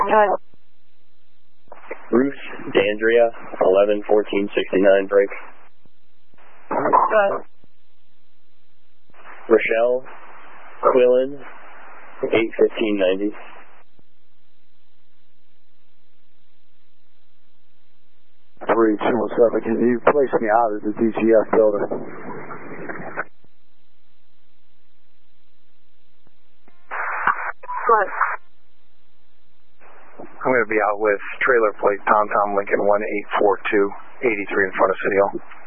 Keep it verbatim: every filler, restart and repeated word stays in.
Good. Ruth Dandria, eleven fourteen sixty-nine, break. Good. Rochelle Quillen, eight fifteen ninety. three two one seven, can you place me out of the D G F building? Good. I'm going to be out with trailer plate Tom Tom Lincoln one eight four two, eighty-three in front of City Hall.